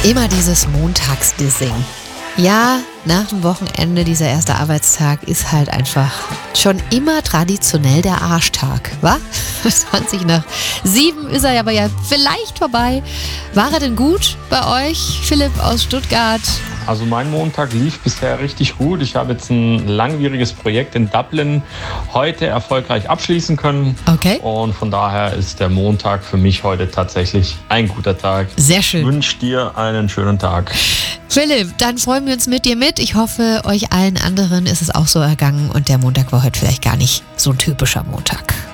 Immer dieses Montagsdissing. Ja, nach dem Wochenende, dieser erste Arbeitstag, ist halt einfach schon immer traditionell der Arschtag, wa? 6:20 ist er aber ja vielleicht vorbei. War er denn gut bei euch, Philipp aus Stuttgart? Also mein Montag lief bisher richtig gut. Ich habe jetzt ein langwieriges Projekt in Dublin heute erfolgreich abschließen können. Okay. Und von daher ist der Montag für mich heute tatsächlich ein guter Tag. Sehr schön. Ich wünsche dir einen schönen Tag. Philipp, dann freuen wir uns mit dir mit. Ich hoffe, euch allen anderen ist es auch so ergangen und der Montag war heute vielleicht gar nicht so ein typischer Montag.